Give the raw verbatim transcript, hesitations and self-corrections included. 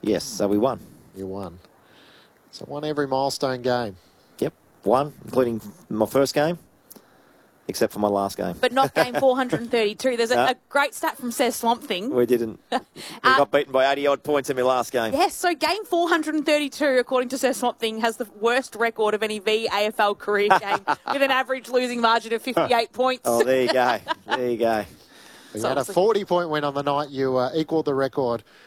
Yes, so we won. You won. So won every milestone game. Yep, won, including my first game, except for my last game. But not game four hundred thirty-two. There's a, No. a great stat from Says Swamp Thing. We didn't. We Uh, got beaten by eighty odd points in my last game. Yes, so game four hundred thirty-two, according to Says Swamp Thing, has the worst record of any V A F L career game with an average losing margin of fifty-eight points. Oh, there you go. There you go. You had a forty-point win on the night. You uh, equalled the record